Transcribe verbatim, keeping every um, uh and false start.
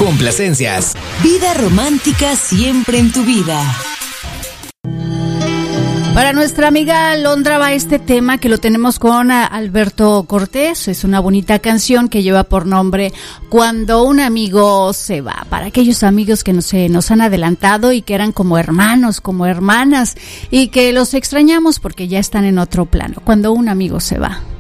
Complacencias. Vida romántica siempre en tu vida. Para nuestra amiga Alondra va este tema que lo tenemos con Alberto Cortés. Es una bonita canción que lleva por nombre Cuando un amigo se va. Para aquellos amigos que nos, eh, nos han adelantado y que eran como hermanos, como hermanas y que los extrañamos porque ya están en otro plano. Cuando un amigo se va.